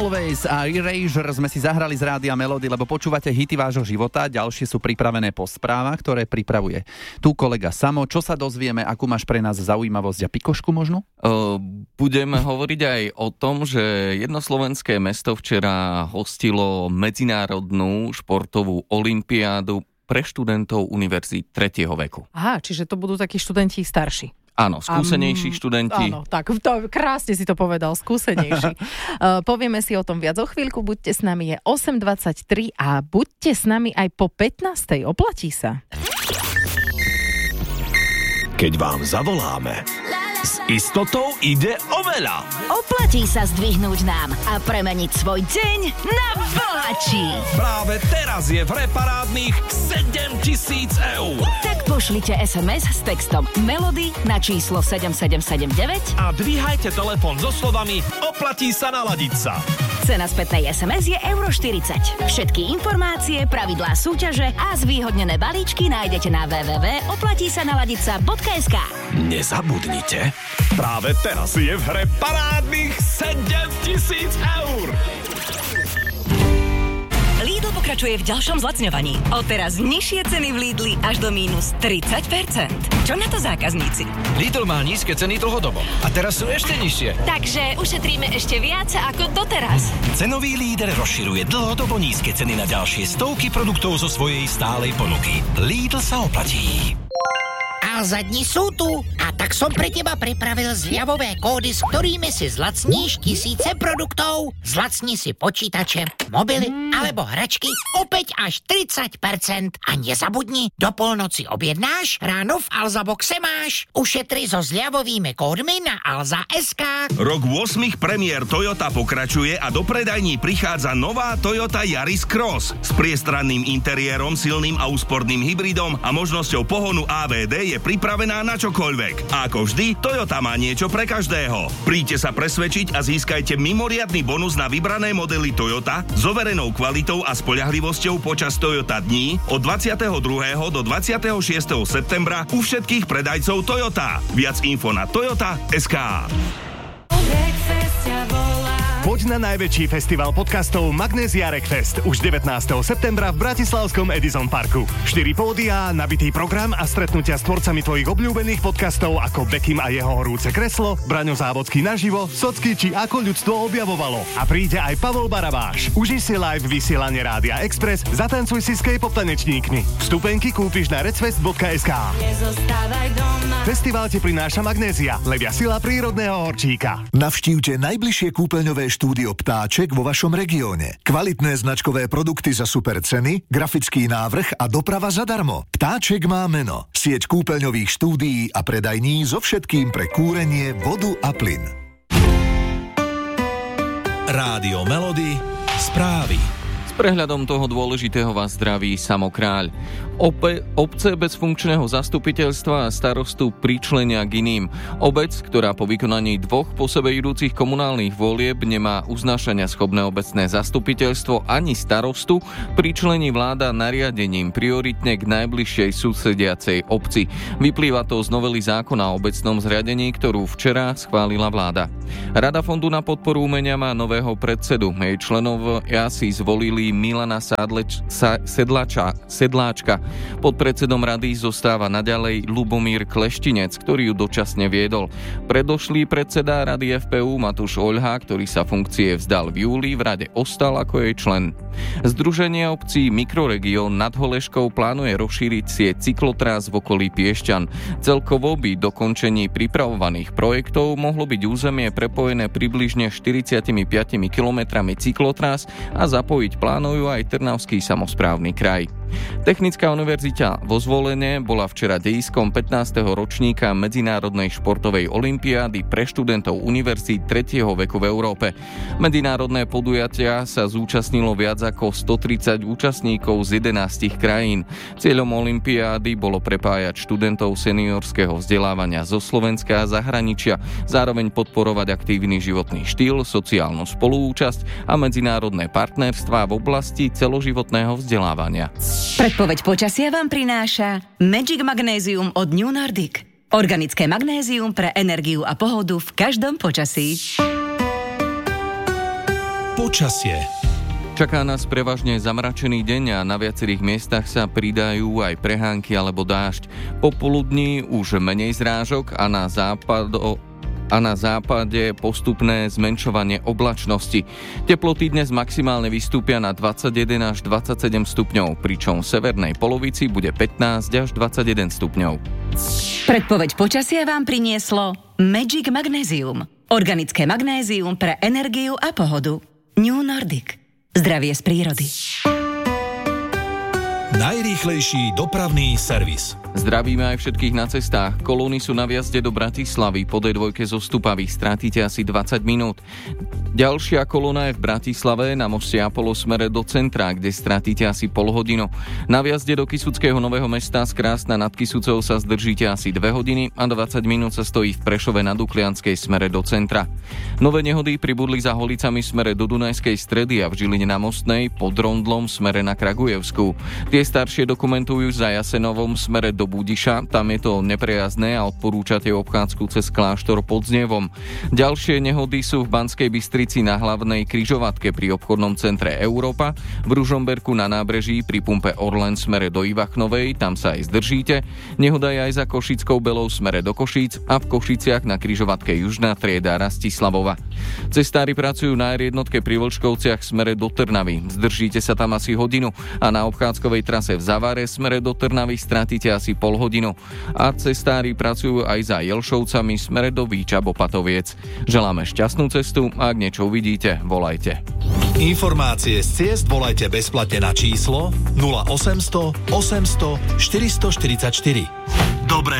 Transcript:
Always a Erasure sme si zahrali z Rádia Melody, lebo počúvate hity vášho života, ďalšie sú pripravené po správach, ktoré pripravuje tu kolega Samo. Čo sa dozvieme, akú máš pre nás zaujímavosť a pikošku možno? Budeme hovoriť aj o tom, že jedno slovenské mesto včera hostilo medzinárodnú športovú olympiádu pre študentov univerzít 3. veku. Aha, čiže to budú takí študenti starší. Áno, skúsenejší študenti. Áno, tak krásne si to povedal, skúsenejší. Povieme si o tom viac o chvíľku, buďte s nami, je 8:23 a buďte s nami aj po 15:00, oplatí sa. Keď vám zavoláme, s istotou ide o veľa. Oplatí sa zdvihnúť nám a premeniť svoj deň na bohatší. Práve teraz je v hre parádnych 7 000 eur. Tak pošlite SMS s textom Melody na číslo 7779 A dvíhajte telefón so slovami oplatí sa naladiť sa. Cena spätnej SMS je €40. Všetky informácie, pravidlá súťaže a zvýhodnené balíčky nájdete na www.oplatísanaladica.sk. Nezabudnite, práve teraz je v hre parádnych 7 000 eur. Lidl pokračuje v ďalšom zlacňovaní. Odteraz nižšie ceny v Lidli až do mínus 30%. Čo na to zákazníci? Lidl má nízke ceny dlhodobo a teraz sú ešte nižšie. Takže ušetríme ešte viac ako doteraz. Cenový líder rozširuje dlhodobo nízke ceny na ďalšie stovky produktov zo svojej stálej ponuky. Lidl sa oplatí. Alza dni sú tu a tak som pre teba pripravil zľavové kódy, s ktorými si zlacníš tisíce produktov. Zlacni si počítače, mobily alebo hračky opäť až 30%. A nezabudni, do polnoci objednáš, ráno v Alza boxe máš. Ušetri so zľavovými kódmi na Alza.sk. Rok 8 premiér Toyota pokračuje a do predajní prichádza nová Toyota Yaris Cross s priestranným interiérom, silným a úsporným hybridom a možnosťou pohonu AVD je pripravená na čokoľvek. A ako vždy, Toyota má niečo pre každého. Príďte sa presvedčiť a získajte mimoriadny bonus na vybrané modely Toyota s overenou kvalitou a spoľahlivosťou počas Toyota dní od 22. do 26. septembra u všetkých predajcov Toyota. Viac info na toyota.sk. Poď na najväčší festival podcastov Magnézia Rockfest už 19. septembra v bratislavskom Edison Parku. 4 pódia, nabitý program a stretnutia s tvorcami tvojich obľúbených podcastov ako Bekim a jeho horúce kreslo, Braňo Závodský naživo, Socky či Ako ľudstvo objavovalo. A príde aj Pavol Barabáš. Uži si live vysielanie Rádia Express, zatancuj si s K-pop tanečníkmi. Vstupenky kúpiš na recfest.sk. Festival ti prináša Magnézia, levia sila prírodného horčíka. Navštívte najbližšie kúpeľňové štúdio Ptáček vo vašom regióne. Kvalitné značkové produkty za super ceny, grafický návrh a doprava zadarmo. Ptáček má meno. Sieť kúpeľňových štúdií a predajní so všetkým pre kúrenie, vodu a plyn. Rádio Melody, správy. S prehľadom toho dôležitého vás zdraví Samo Kráľ. Obce bez funkčného zastupiteľstva a starostu pričlenia k iným. Obec, ktorá po vykonaní 2 po sebe idúcich komunálnych volieb nemá uznášania schopné obecné zastupiteľstvo ani starostu, pričlení vláda nariadením prioritne k najbližšej susediacej obci. Vyplýva to z novely zákona o obecnom zriadení, ktorú včera schválila vláda. Rada Fondu na podporu umenia má nového predsedu. Jej členov si zvolili Milana Sedláčka. Pod predsedom rady zostáva naďalej Ľubomír Kleštinec, ktorý ju dočasne viedol. Predošlý predseda rady FPU Matúš Oľha, ktorý sa funkcie vzdal v júli, v rade ostal ako jej člen. Združenie obcí Mikroregión nad Holeškou plánuje rozšíriť sieť cyklotrás v okolí Piešťan. Celkovo by dokončení pripravovaných projektov mohlo byť územie prepojené približne 45 kilometrami cyklotrás a zapojiť plánujú aj Trnavský samosprávny kraj. Technická univerzita vo Zvolene bola včera dejiskom 15. ročníka Medzinárodnej športovej olympiády pre študentov univerzít 3. veku v Európe. Medzinárodné podujatia sa zúčastnilo viac ako 130 účastníkov z 11 krajín. Cieľom olympiády bolo prepájať študentov seniorského vzdelávania zo Slovenska a zahraničia, zároveň podporovať aktívny životný štýl, sociálnu spoluúčasť a medzinárodné partnerstvá v oblasti celoživotného vzdelávania. Predpoveď počasia vám prináša Magic Magnézium od New Nordic. Organické magnézium pre energiu a pohodu v každom počasí. Počasie. Čaká nás prevažne zamračený deň a na viacerých miestach sa pridajú aj prehánky alebo dážď. Popoludní už menej zrážok a na západe postupné zmenšovanie oblačnosti. Teploty dnes maximálne vystúpia na 21 až 27 stupňov, pričom v severnej polovici bude 15 až 21 stupňov. Predpoveď počasia vám prinieslo Magic Magnézium. Organické magnézium pre energiu a pohodu. New Nordic. Zdravie z prírody. Najrýchlejší dopravný servis. Zdravíme aj všetkých na cestách. Kolóny sú na vjazde do Bratislavy. Po D2 zo Stupavy strátite asi 20 minút. Ďalšia kolóna je v Bratislave na moste Apollo smere do centra, kde stratíte asi pol hodinu. Na vjazde do Kysuckého Nového Mesta z Krásna nad Kysucou sa zdržíte asi 2 hodiny a 20 minút sa stojí v Prešove na Duklianskej smere do centra. Nové nehody pribudli za Holicami smere do Dunajskej Stredy a v Žiline na Mostnej pod Rondlom smere na Kragujevskú. Tie staršie dokumentujú za Jasenovom smere do Budiša, tam je to neprejazdné a odporúčate obchádzku cez kláštor pod Znevom. Ďalšie nehody sú v Banskej Bystrici na hlavnej križovatke pri obchodnom centre Európa, v Ružomberku na nábreží pri pumpe Orlen smere do Ivachnovej, tam sa aj zdržíte. Nehoda je aj za Košickou Belou smere do Košíc a v Košiciach na križovatke Južná trieda Rastislavova. Cestári pracujú na R1 pri Vlčkovciach smere do Trnavy. Zdržíte sa tam asi hodinu a na obchádzkovej trase v Zavare smere do Trnavy strátite asi pol hodinu. A cestári pracujú aj za Jelšovcami smere do Víča Bopatoviec. Želáme šťastnú cestu a ak niečo uvidíte, volajte. Informácie z ciest volajte bezplatne na číslo 0800 800 444. Dobré